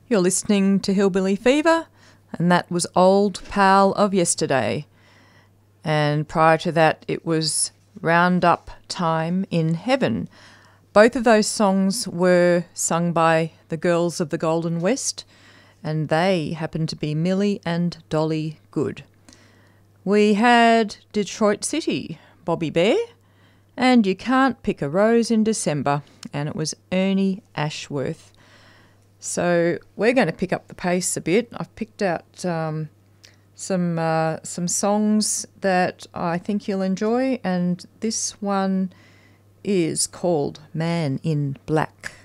You're listening to Hillbilly Fever, and that was Old Pal of Yesterday. And prior to that, it was Roundup Time in Heaven. Both of those songs were sung by the Girls of the Golden West, and they happened to be Millie and Dolly Good. We had Detroit City, Bobby Bear, and You Can't Pick a Rose in December, and it was Ernie Ashworth. So we're going to pick up the pace a bit. I've picked out some songs that I think you'll enjoy, and this one is called Man in Black.